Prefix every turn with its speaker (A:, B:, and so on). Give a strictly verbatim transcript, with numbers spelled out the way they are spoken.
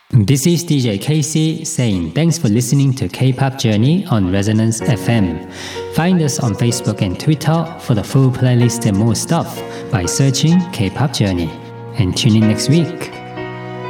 A: This is D J Casey saying thanks for listening to K-Pop Journey on Resonance F M. Find us on Facebook and Twitter for the full playlist and more stuff by searching K-Pop Journey. And tune in next week.